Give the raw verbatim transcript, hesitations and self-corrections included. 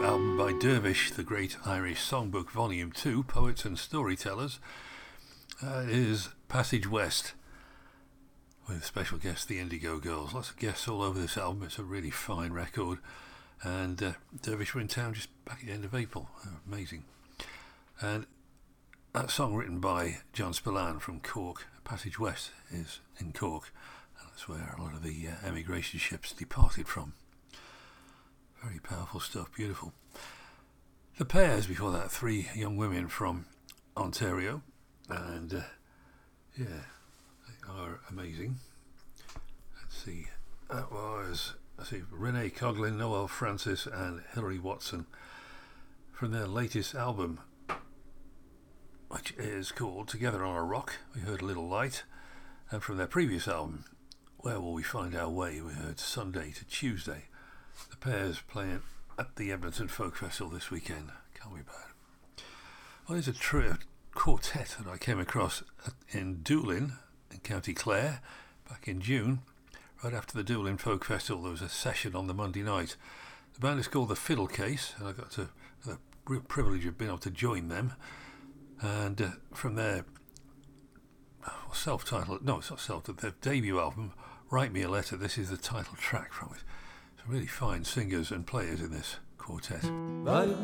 album by Dervish, the Great Irish Songbook, Volume two, Poets and Storytellers. Uh, it is Passage West, with special guests, the Indigo Girls. Lots of guests all over this album. It's a really fine record. And uh, Dervish were in town just back at the end of April. Oh, amazing. And that song written by John Spillane from Cork, Passage West, is in Cork. And that's where a lot of the uh, emigration ships departed from. Very powerful stuff, beautiful. The Pears before that, three young women from Ontario, and uh, yeah, they are amazing. Let's see, that was, let's see, Renee Coughlin, Noel Francis, and Hilary Watson from their latest album, which is called Together on a Rock. We heard A Little Light, and from their previous album, Where Will We Find Our Way, we heard Sunday to Tuesday. The Pears playing at the Edmonton Folk Festival this weekend. Can't be bad. Well, there's a trio, quartet that I came across at, in Doolin, in County Clare, back in June. Right after the Doolin Folk Festival, there was a session on the Monday night. The band is called The Fiddle Case, and I got to, the real privilege of being able to join them. And uh, from their self-titled, no, it's not self-titled, their debut album, Write Me a Letter, this is the title track from it. Really fine singers and players in this quartet. Write